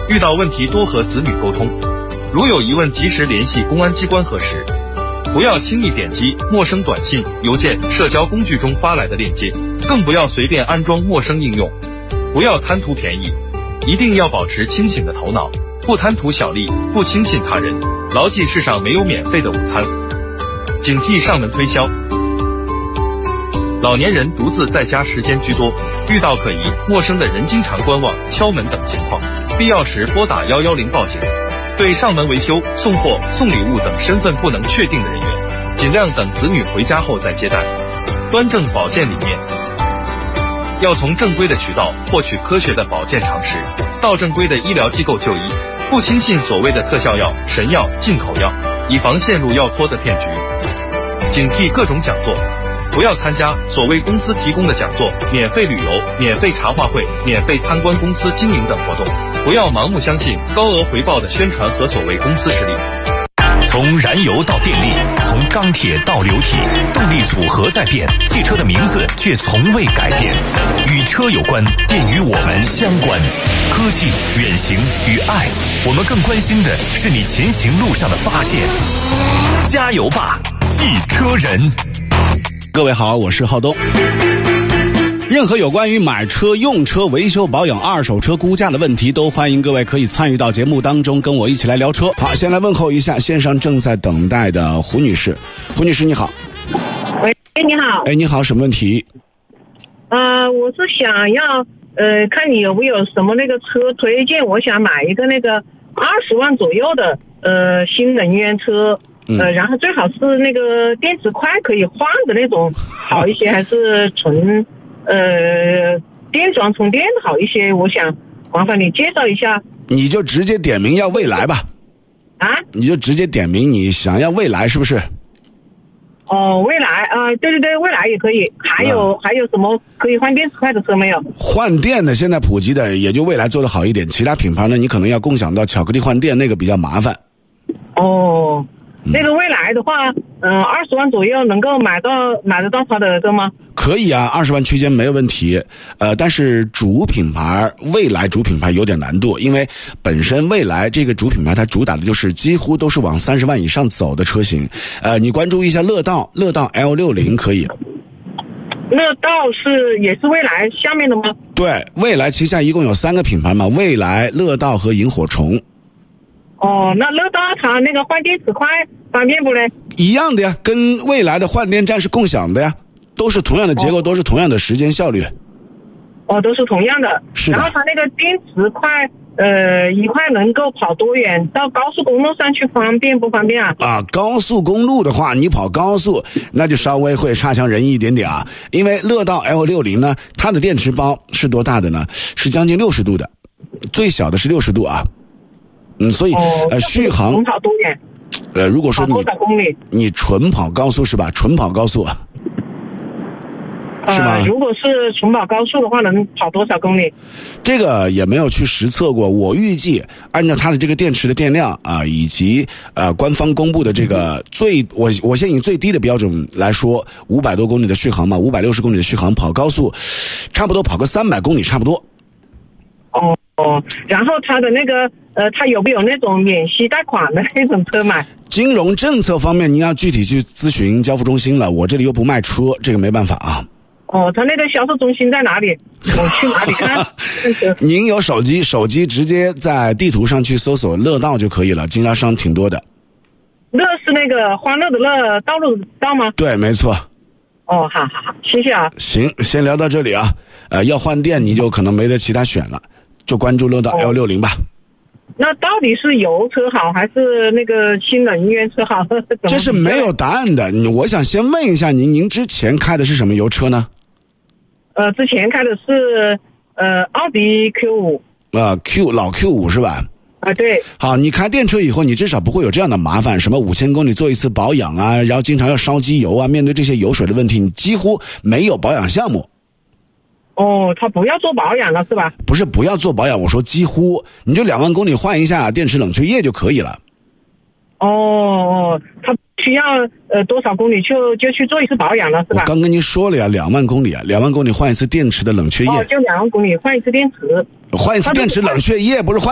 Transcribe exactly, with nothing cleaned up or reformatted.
遇到问题多和子女沟通，如有疑问及时联系公安机关核实。不要轻易点击陌生短信、邮件、社交工具中发来的链接，更不要随便安装陌生应用。不要贪图便宜，一定要保持清醒的头脑，不贪图小利，不轻信他人，牢记世上没有免费的午餐。警惕上门推销。老年人独自在家时间居多，遇到可疑、陌生的人经常观望、敲门等情况，必要时拨打一一零报警。对上门维修、送货、送礼物等身份不能确定的人员，尽量等子女回家后再接待。端正保健理念，要从正规的渠道获取科学的保健常识，到正规的医疗机构就医，不轻信所谓的特效药、神药、进口药，以防陷入药托的骗局。警惕各种讲座，不要参加所谓公司提供的讲座、免费旅游、免费茶话会、免费参观公司经营等活动，不要盲目相信高额回报的宣传和所谓公司实力。 从燃油到电力，从钢铁到流体，动力组合在变，汽车的名字却从未改变。与车有关，便与我们相关。科技、远行与爱，我们更关心的是你前行路上的发现。加油吧，汽车人！ 各位好，我是浩东。任何有关于买车、用车、维修保养、二手车估价的问题，都欢迎各位可以参与到节目当中，跟我一起来聊车。好，先来问候一下线上正在等待的胡女士。胡女士你好。 喂，你好。 哎，你好，什么问题？ 呃，我是想要呃，看你有没有什么那个车推荐，我想买一个那个二十万左右的呃新能源车。 嗯、 呃，然后最好是那个电池块可以换的那种好一些，还是纯呃电装充电好一些？我想麻烦你介绍一下。 你就直接点名要蔚来吧。 啊？ 你就直接点名你想要蔚来是不是？ 哦，蔚来啊、呃，对对对，蔚来也可以。还有、啊、还有什么可以换电池块的车没有？ 换电的现在普及的也就蔚来做的好一点，其他品牌呢你可能要共享到巧克力换电，那个比较麻烦。 哦。那个蔚来的话，嗯、呃，二十万左右能够买到买得到它的车吗？ 可以啊，二十万区间没有问题。呃，但是主品牌蔚来主品牌有点难度，因为本身蔚来这个主品牌它主打的就是几乎都是往三十万以上走的车型。呃，你关注一下乐道，乐道 L 六十 可以。 乐道是也是蔚来下面的吗？ 对，蔚来旗下一共有三个品牌嘛，蔚来、乐道和萤火虫。 哦，那乐道它那个换电池块方便不嘞？ 一样的呀，跟蔚来的换电站是共享的呀，都是同样的结构，哦、都是同样的时间效率。 哦，都是同样的。 是的。 然后它那个电池块，呃，一块能够跑多远？到高速公路上去方便不方便啊？ 啊，高速公路的话，你跑高速那就稍微会差强人意一点点啊，因为乐道 L 六十 呢，它的电池包是多大的呢？是将近六十度的，最小的是六十度啊。嗯，所以、哦、呃，续航能跑多远？ 呃，如果说你跑多少公里？ 你纯跑高速是吧？纯跑高速啊，是吗？ 呃，如果是纯跑高速的话，能跑多少公里？ 这个也没有去实测过。我预计按照它的这个电池的电量啊，以及呃官方公布的这个最我我先以最低的标准来说，五百多公里的续航嘛，五百六十公里的续航，跑高速，差不多跑个三百公里差不多。 哦。哦，然后它的那个呃，它有没有那种免息贷款的那种车买？ 金融政策方面，您要具体去咨询交付中心了。我这里又不卖车，这个没办法啊。 哦，它那个销售中心在哪里？我去哪里看？ 您有手机，手机直接在地图上去搜索乐道就可以了，经销商挺多的。 乐是那个欢乐的乐，道路的道吗？ 对，没错。 哦，好好好，谢谢啊。 行，先聊到这里啊。呃，要换电你就可能没得其他选了。就关注乐道 L 六十 吧。 那到底是油车好还是那个新能源车好？ 这是没有答案的。我想先问一下您，您之前开的是什么油车呢？ 呃，之前开的是呃奥迪 Q 五。 呃 Q 老 Q 五是吧？ 啊，对。 好，你开电车以后，你至少不会有这样的麻烦，什么五千公里做一次保养啊，然后经常要烧机油啊，面对这些油水的问题，你几乎没有保养项目。 哦，他不要做保养了是吧？ 不是不要做保养，我说几乎，你就两万公里换一下电池冷却液就可以了。 哦哦，他需要呃多少公里就就去做一次保养了是吧？ 我刚跟您说了呀，两万公里啊，两万公里换一次电池的冷却液。 哦，就两万公里换一次电池。 换一次电池冷却液不是换。